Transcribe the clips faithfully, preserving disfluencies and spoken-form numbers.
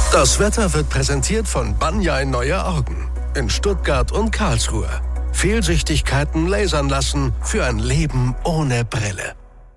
Das Wetter wird präsentiert von Banjai Neue Augen in Stuttgart und Karlsruhe. Fehlsichtigkeiten lasern lassen für ein Leben ohne Brille.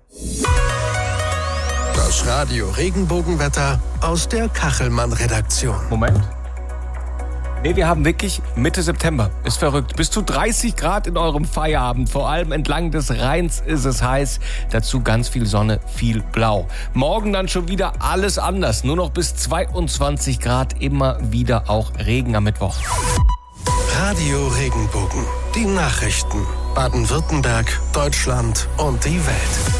Das Radio Regenbogenwetter aus der Kachelmann-Redaktion. Moment. Nee, wir haben wirklich Mitte September. Ist verrückt. Bis zu dreißig Grad in eurem Feierabend. Vor allem entlang des Rheins ist es heiß. Dazu ganz viel Sonne, viel Blau. Morgen dann schon wieder alles anders. Nur noch bis zweiundzwanzig Grad. Immer wieder auch Regen am Mittwoch. Radio Regenbogen. Die Nachrichten. Baden-Württemberg, Deutschland und die Welt.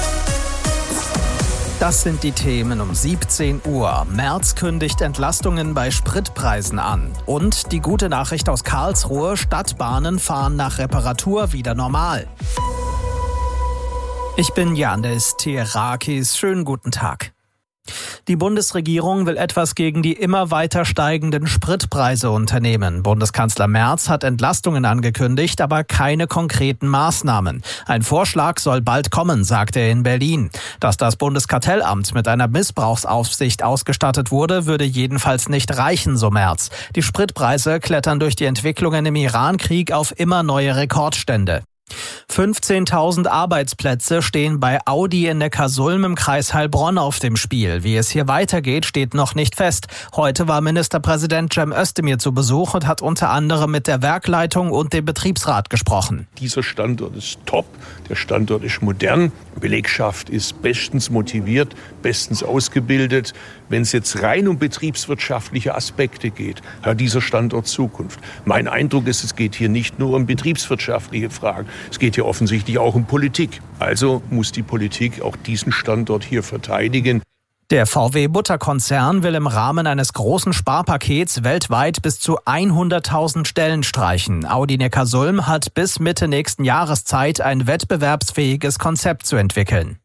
Das sind die Themen um siebzehn Uhr. Merz kündigt Entlastungen bei Spritpreisen an. Und die gute Nachricht aus Karlsruhe: Stadtbahnen fahren nach Reparatur wieder normal. Ich bin Yannis Therakis. Schönen guten Tag. Die Bundesregierung will etwas gegen die immer weiter steigenden Spritpreise unternehmen. Bundeskanzler Merz hat Entlastungen angekündigt, aber keine konkreten Maßnahmen. Ein Vorschlag soll bald kommen, sagte er in Berlin. Dass das Bundeskartellamt mit einer Missbrauchsaufsicht ausgestattet wurde, würde jedenfalls nicht reichen, so Merz. Die Spritpreise klettern durch die Entwicklungen im Irankrieg auf immer neue Rekordstände. fünfzehntausend Arbeitsplätze stehen bei Audi in Neckarsulm im Kreis Heilbronn auf dem Spiel. Wie es hier weitergeht, steht noch nicht fest. Heute war Ministerpräsident Cem Özdemir zu Besuch und hat unter anderem mit der Werkleitung und dem Betriebsrat gesprochen. Dieser Standort ist top, der Standort ist modern, die Belegschaft ist bestens motiviert, bestens ausgebildet. Wenn es jetzt rein um betriebswirtschaftliche Aspekte geht, hat dieser Standort Zukunft. Mein Eindruck ist, es geht hier nicht nur um betriebswirtschaftliche Fragen, es geht hier offensichtlich auch um Politik. Also muss die Politik auch diesen Standort hier verteidigen. Der V W-Mutterkonzern will im Rahmen eines großen Sparpakets weltweit bis zu hunderttausend Stellen streichen. Audi Neckarsulm hat bis Mitte nächsten Jahres Zeit, ein wettbewerbsfähiges Konzept zu entwickeln.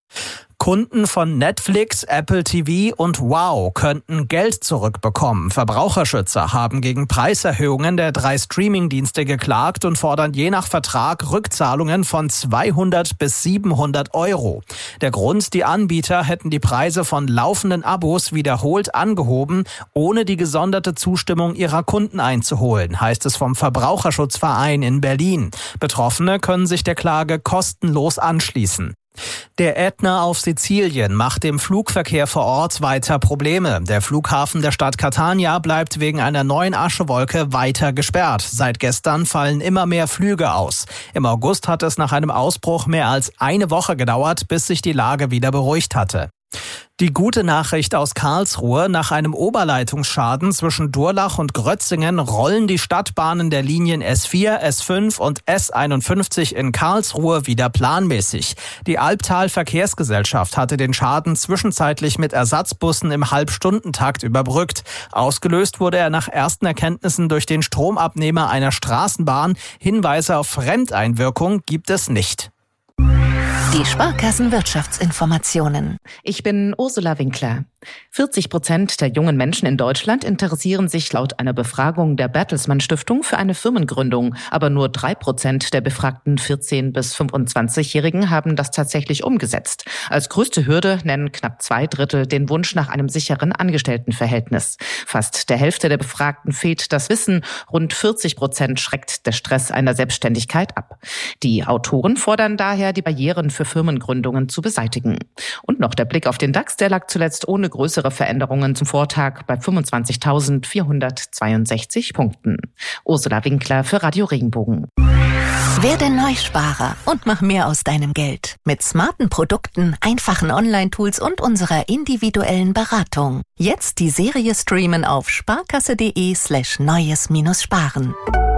Kunden von Netflix, Apple T V und Wow könnten Geld zurückbekommen. Verbraucherschützer haben gegen Preiserhöhungen der drei Streamingdienste geklagt und fordern je nach Vertrag Rückzahlungen von zweihundert bis siebenhundert Euro. Der Grund: die Anbieter hätten die Preise von laufenden Abos wiederholt angehoben, ohne die gesonderte Zustimmung ihrer Kunden einzuholen, heißt es vom Verbraucherschutzverein in Berlin. Betroffene können sich der Klage kostenlos anschließen. Der Ätna auf Sizilien macht dem Flugverkehr vor Ort weiter Probleme. Der Flughafen der Stadt Catania bleibt wegen einer neuen Aschewolke weiter gesperrt. Seit gestern fallen immer mehr Flüge aus. Im August hat es nach einem Ausbruch mehr als eine Woche gedauert, bis sich die Lage wieder beruhigt hatte. Die gute Nachricht aus Karlsruhe: Nach einem Oberleitungsschaden zwischen Durlach und Grötzingen rollen die Stadtbahnen der Linien S vier, S fünf und S einundfünfzig in Karlsruhe wieder planmäßig. Die Albtal Verkehrsgesellschaft hatte den Schaden zwischenzeitlich mit Ersatzbussen im Halbstundentakt überbrückt. Ausgelöst wurde er nach ersten Erkenntnissen durch den Stromabnehmer einer Straßenbahn. Hinweise auf Fremdeinwirkung gibt es nicht. Die Sparkassen-Wirtschaftsinformationen. Ich bin Ursula Winkler. vierzig Prozent der jungen Menschen in Deutschland interessieren sich laut einer Befragung der Bertelsmann Stiftung für eine Firmengründung. Aber nur drei Prozent der befragten vierzehn- bis fünfundzwanzigjährigen haben das tatsächlich umgesetzt. Als größte Hürde nennen knapp zwei Drittel den Wunsch nach einem sicheren Angestelltenverhältnis. Fast der Hälfte der Befragten fehlt das Wissen. Rund vierzig Prozent schreckt der Stress einer Selbstständigkeit ab. Die Autoren fordern daher, die Barrieren für Firmengründungen zu beseitigen. Und noch der Blick auf den DAX, der lag zuletzt ohne größere Veränderungen zum Vortag bei fünfundzwanzigtausendvierhundertzweiundsechzig Punkten. Ursula Winkler für Radio Regenbogen. Werde Neusparer und mach mehr aus deinem Geld. Mit smarten Produkten, einfachen Online-Tools und unserer individuellen Beratung. Jetzt die Serie streamen auf sparkasse.de slash neues-sparen.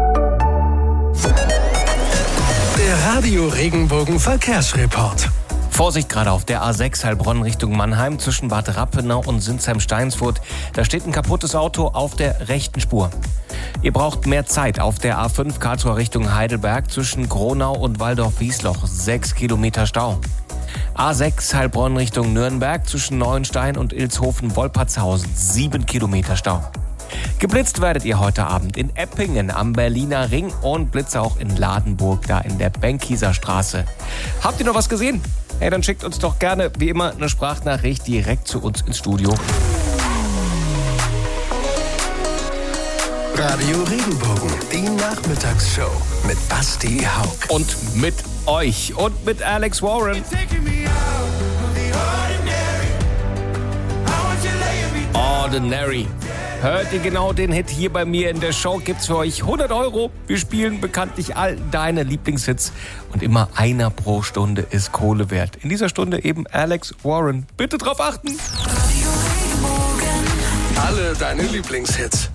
Der Radio Regenbogen Verkehrsreport. Vorsicht gerade auf der A sechs Heilbronn Richtung Mannheim zwischen Bad Rappenau und Sinsheim-Steinsfurt. Da steht ein kaputtes Auto auf der rechten Spur. Ihr braucht mehr Zeit auf der A fünf Karlsruhe Richtung Heidelberg zwischen Gronau und Waldorf-Wiesloch. Sechs Kilometer Stau. A sechs Heilbronn Richtung Nürnberg zwischen Neuenstein und Ilshofen-Wolpertshausen. Sieben Kilometer Stau. Geblitzt werdet ihr heute Abend in Eppingen am Berliner Ring und Blitze auch in Ladenburg, da in der Benkieser Straße. Habt ihr noch was gesehen? Hey, dann schickt uns doch gerne, wie immer, eine Sprachnachricht direkt zu uns ins Studio. Radio Regenbogen, die Nachmittagsshow mit Basti Haug. Und mit euch und mit Alex Warren. Ordinary. Hört ihr genau den Hit hier bei mir in der Show? Gibt's für euch hundert Euro. Wir spielen bekanntlich all deine Lieblingshits. Und immer einer pro Stunde ist Kohle wert. In dieser Stunde eben Alex Warren. Bitte drauf achten. Alle deine Lieblingshits.